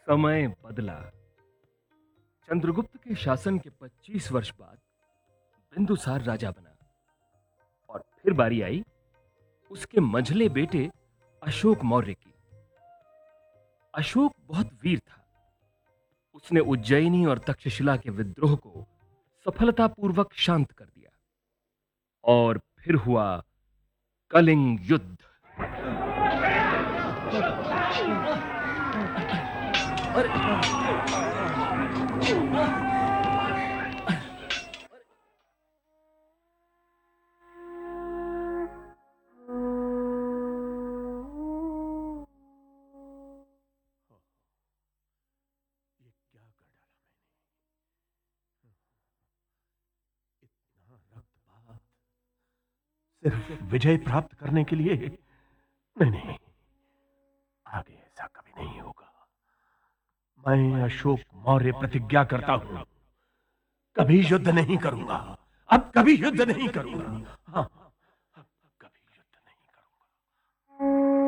समय बदला। चंद्रगुप्त के शासन के 25 वर्ष बाद बिंदुसार राजा बना और फिर बारी आई उसके मंझले बेटे अशोक मौर्य की। अशोक बहुत वीर था। उसने उज्जैनी और तक्षशिला के विद्रोह को सफलतापूर्वक शांत कर दिया और फिर हुआ कलिंग युद्ध। ये क्या कर डाला मैंने? इतना रक्तपात सिर्फ विजय प्राप्त करने के लिए? नहीं नहीं, आगे ऐसा कभी नहीं होगा। मैं अशोक मौर्य प्रतिज्ञा करता हूं, कभी युद्ध नहीं करूंगा। अब कभी युद्ध नहीं करूंगा। हाँ, अब कभी युद्ध नहीं करूंगा।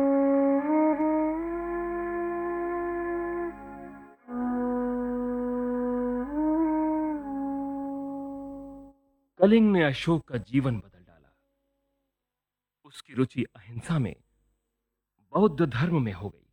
कलिंग ने अशोक का जीवन बदल डाला। उसकी रुचि अहिंसा में, बौद्ध धर्म में हो गई।